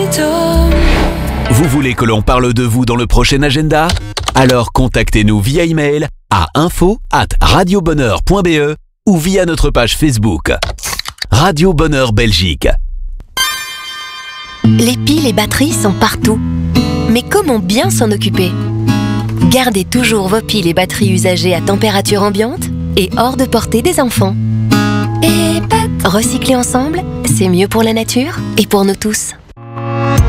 symptômes. Vous voulez que l'on parle de vous dans le prochain agenda? Alors contactez-nous via email à info@radiobonheur.be ou via notre page Facebook. Radio Bonheur Belgique. Les piles et batteries sont partout. Mais comment bien s'en occuper? Gardez toujours vos piles et batteries usagées à température ambiante et hors de portée des enfants. Et recycler ensemble, c'est mieux pour la nature et pour nous tous.